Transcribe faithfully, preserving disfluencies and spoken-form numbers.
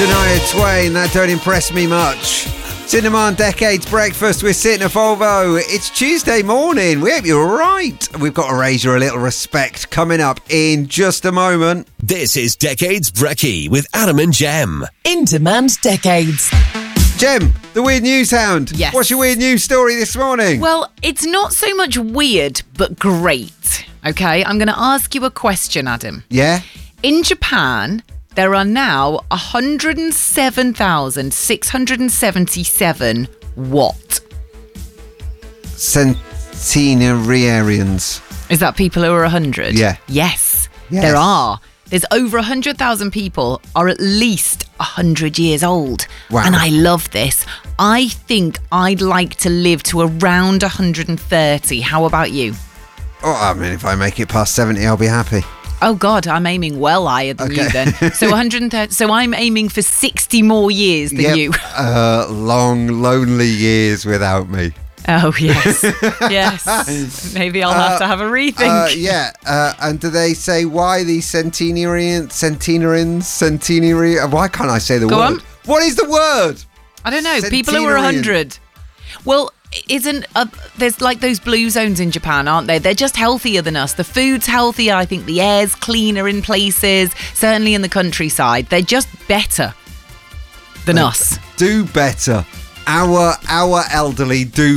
Shania Twain, that don't impress me much. Cinema and Decades Breakfast, we're sitting at Volvo. It's Tuesday morning. We hope you're all right. We've got to raise you a little respect coming up in just a moment. This is Decades Brekkie with Adam and Jem. In Demand Decades. Jem, the weird news hound. Yes. What's your weird news story this morning? Well, it's not so much weird, but great. Okay, I'm going to ask you a question, Adam. Yeah? In Japan, there are now one hundred seven thousand six hundred seventy-seven what? Centenarians. Is that people who are one hundred? Yeah. Yes, Yes. there are. There's over one hundred thousand people are at least one hundred years old. Wow. And I love this. I think I'd like to live to around one hundred thirty. How about you? Oh, I mean, if I make it past seventy, I'll be happy. Oh, God, I'm aiming well higher than Okay. you then. So one hundred thirty. So I'm aiming for sixty more years than Yep. you. Uh, long, lonely years without me. Oh, yes. Yes. Maybe I'll have Uh, to have a rethink. Uh, yeah, uh, and do they say why these centenarians, centenarians, centenary? uh, Why can't I say the Go word? on. What is the word? I don't know. People who are one hundred. Well, isn't uh, there's like those blue zones in Japan, aren't they? They're just healthier than us. The food's healthier. I think the air's cleaner in places. Certainly in the countryside, they're just better than us. Do better. Our our elderly do